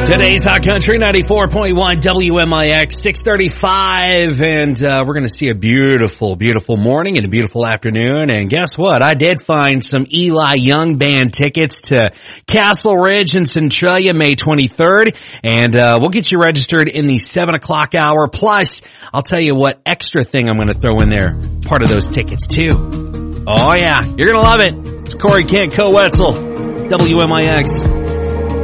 Today's Hot Country 94.1 WMIX 635, and we're going to see a beautiful, beautiful morning and a beautiful afternoon. And guess what? I did find some Eli Young Band tickets to Castle Ridge in Centralia May 23rd, and we'll get you registered in the 7 o'clock hour. Plus, I'll tell you what extra thing I'm going to throw in there, part of those tickets too. Oh yeah, you're going to love it. It's Corey Kent, Co-Wetzel, WMIX.